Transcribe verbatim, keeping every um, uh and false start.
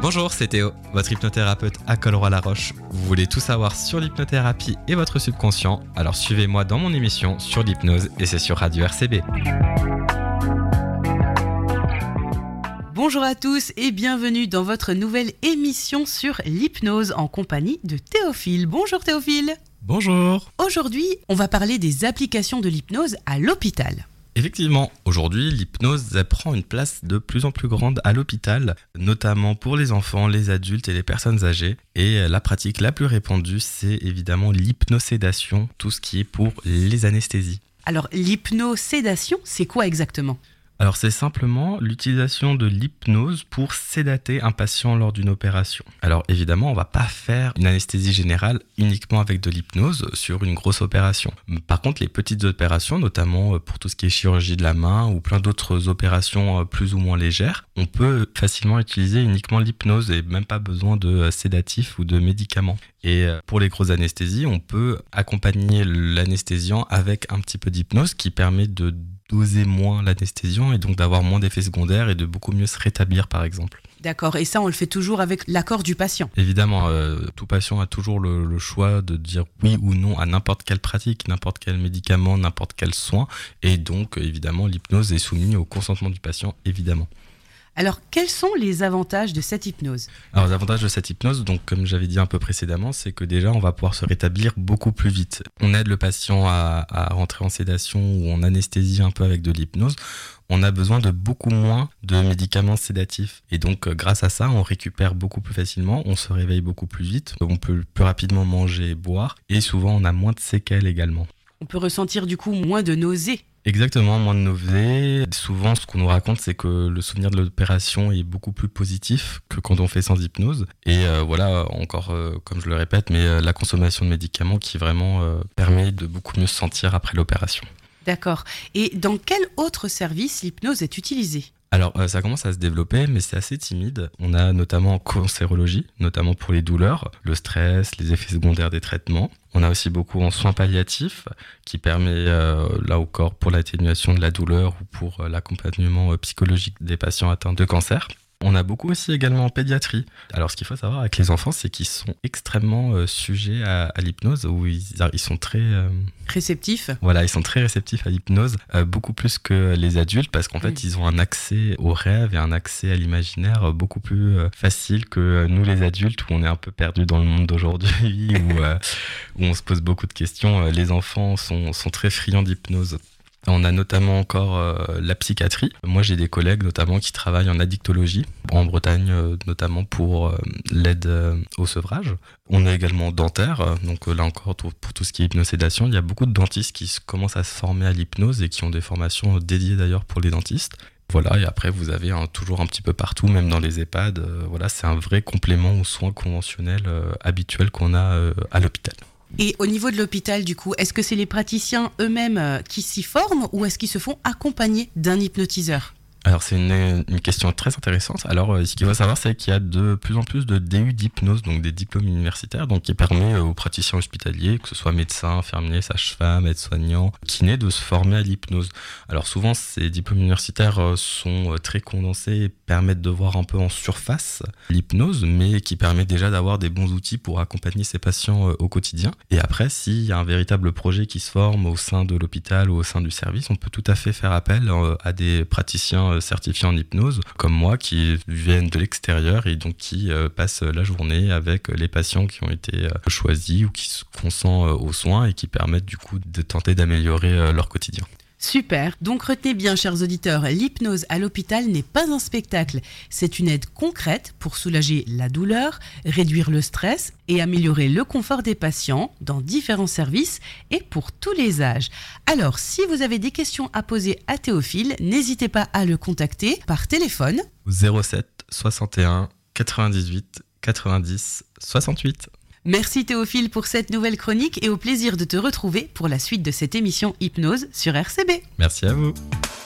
Bonjour, c'est Théo, votre hypnothérapeute à Colroy-la-Roche. Vous voulez tout savoir sur l'hypnothérapie et votre subconscient? Alors suivez-moi dans mon émission sur l'hypnose et c'est sur Radio R C B. Bonjour à tous et bienvenue dans votre nouvelle émission sur l'hypnose en compagnie de Théophile. Bonjour Théophile. Bonjour. Aujourd'hui, on va parler des applications de l'hypnose à l'hôpital. Effectivement, aujourd'hui, l'hypnose elle prend une place de plus en plus grande à l'hôpital, notamment pour les enfants, les adultes et les personnes âgées. Et la pratique la plus répandue, c'est évidemment l'hypnosédation, tout ce qui est pour les anesthésies. Alors, l'hypnosédation, c'est quoi exactement ? Alors c'est simplement l'utilisation de l'hypnose pour sédater un patient lors d'une opération. Alors évidemment, on ne va pas faire une anesthésie générale uniquement avec de l'hypnose sur une grosse opération. Par contre, les petites opérations, notamment pour tout ce qui est chirurgie de la main ou plein d'autres opérations plus ou moins légères, on peut facilement utiliser uniquement l'hypnose et même pas besoin de sédatifs ou de médicaments. Et pour les grosses anesthésies, on peut accompagner l'anesthésiant avec un petit peu d'hypnose qui permet de doser moins l'anesthésiant et donc d'avoir moins d'effets secondaires et de beaucoup mieux se rétablir par exemple. D'accord, et ça on le fait toujours avec l'accord du patient. Évidemment, euh, tout patient a toujours le, le choix de dire oui ou non à n'importe quelle pratique, n'importe quel médicament, n'importe quel soin, et donc évidemment l'hypnose est soumise au consentement du patient, évidemment. Alors, quels sont les avantages de cette hypnose ? Alors, les avantages de cette hypnose, donc comme j'avais dit un peu précédemment, c'est que déjà, on va pouvoir se rétablir beaucoup plus vite. On aide le patient à, à rentrer en sédation ou en anesthésie un peu avec de l'hypnose. On a besoin de beaucoup moins de médicaments sédatifs. Et donc, grâce à ça, on récupère beaucoup plus facilement, on se réveille beaucoup plus vite, on peut plus rapidement manger et boire, et souvent, on a moins de séquelles également. On peut ressentir du coup moins de nausées. Exactement, moins de nausées. Souvent, ce qu'on nous raconte, c'est que le souvenir de l'opération est beaucoup plus positif que quand on fait sans hypnose. Et euh, voilà, encore, euh, comme je le répète, mais euh, la consommation de médicaments qui vraiment euh, permet de beaucoup mieux se sentir après l'opération. D'accord. Et dans quel autre service l'hypnose est utilisée ? Alors, euh, ça commence à se développer, mais c'est assez timide. On a notamment en cancérologie, notamment pour les douleurs, le stress, les effets secondaires des traitements. On a aussi beaucoup en soins palliatifs, qui permet euh, là encore pour l'atténuation de la douleur ou pour euh, l'accompagnement euh, psychologique des patients atteints de cancer. On a beaucoup aussi également en pédiatrie. Alors ce qu'il faut savoir avec les enfants, c'est qu'ils sont extrêmement euh, sujets à, à l'hypnose, où ils, ils sont très... Euh, réceptifs. Voilà, ils sont très réceptifs à l'hypnose, euh, beaucoup plus que les adultes, parce qu'en fait, oui. Ils ont un accès au rêve et un accès à l'imaginaire beaucoup plus euh, facile que nous les adultes, où on est un peu perdus dans le monde d'aujourd'hui, où, euh, où on se pose beaucoup de questions. Les enfants sont, sont très friands d'hypnose. On a notamment encore euh, la psychiatrie. Moi, j'ai des collègues notamment qui travaillent en addictologie, en Bretagne euh, notamment pour euh, l'aide euh, au sevrage. On est également dentaire, euh, donc euh, là encore pour, pour tout ce qui est hypnosédation. Il y a beaucoup de dentistes qui commencent à se former à l'hypnose et qui ont des formations dédiées d'ailleurs pour les dentistes. Voilà, et après vous avez hein, toujours un petit peu partout, même dans les EHPAD. Euh, voilà, c'est un vrai complément aux soins conventionnels euh, habituels qu'on a euh, à l'hôpital. Et au niveau de l'hôpital, du coup, est-ce que c'est les praticiens eux-mêmes qui s'y forment ou est-ce qu'ils se font accompagner d'un hypnotiseur ? Alors c'est une, une question très intéressante. Alors ce qu'il faut savoir, c'est qu'il y a de plus en plus de D U d'hypnose, donc des diplômes universitaires, donc qui permet aux praticiens hospitaliers, que ce soit médecins, infirmiers, sages-femmes, aides-soignants, kinés, de se former à l'hypnose. Alors souvent ces diplômes universitaires sont très condensés et permettent de voir un peu en surface l'hypnose, mais qui permet déjà d'avoir des bons outils pour accompagner ces patients au quotidien. Et après, s'il y a un véritable projet qui se forme au sein de l'hôpital ou au sein du service, on peut tout à fait faire appel à des praticiens certifiés en hypnose, comme moi, qui viennent de l'extérieur et donc qui euh, passent la journée avec les patients qui ont été euh, choisis ou qui se consentent euh, aux soins et qui permettent du coup de tenter d'améliorer euh, leur quotidien. Super, donc retenez bien chers auditeurs, l'hypnose à l'hôpital n'est pas un spectacle, c'est une aide concrète pour soulager la douleur, réduire le stress et améliorer le confort des patients dans différents services et pour tous les âges. Alors si vous avez des questions à poser à Théophile, n'hésitez pas à le contacter par téléphone zéro sept soixante et un quatre-vingt-dix-huit quatre-vingt-dix soixante-huit. Merci Théophile pour cette nouvelle chronique et au plaisir de te retrouver pour la suite de cette émission Hypnose sur R C B. Merci à vous.